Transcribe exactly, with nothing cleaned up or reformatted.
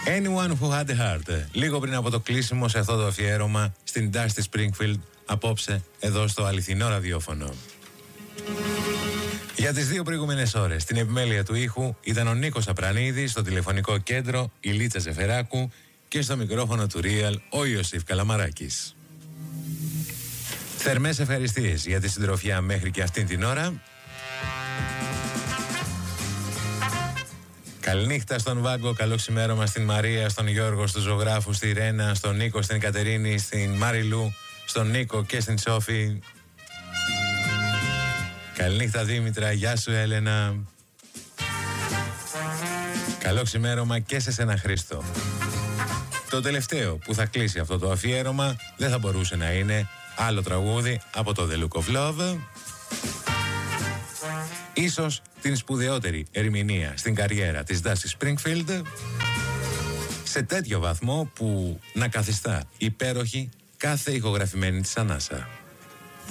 Anyone who had a heart. Λίγο πριν από το κλείσιμο σε αυτό το αφιέρωμα στην Dusty Springfield, απόψε εδώ στο αληθινό ραδιόφωνο. Για τις δύο προηγούμενες ώρες, στην επιμέλεια του ήχου ήταν ο Νίκος Απρανίδης, στο τηλεφωνικό κέντρο η Λίτσα Ζεφεράκου και στο μικρόφωνο του Real ο Ιωσήφ Καλαμαράκης. Θερμές ευχαριστίες για τη συντροφιά μέχρι και αυτήν την ώρα. Καληνύχτα στον Βάγκο, καλό ξημέρωμα στην Μαρία, στον Γιώργο, στον Ζωγράφου, στη Ρένα, στον Νίκο, στην Κατερίνη, στην Μαριλού, στον Νίκο και στην Σόφη. Καληνύχτα Δήμητρα, γεια σου Έλενα. Καλό ξημέρωμα και σε σένα Χρήστο. Το τελευταίο που θα κλείσει αυτό το αφιέρωμα δεν θα μπορούσε να είναι άλλο τραγούδι από το The Look of Love. Ίσως την σπουδαιότερη ερμηνεία στην καριέρα της Dusty Springfield, σε τέτοιο βαθμό που να καθιστά υπέροχη κάθε ηχογραφημένη της ανάσα.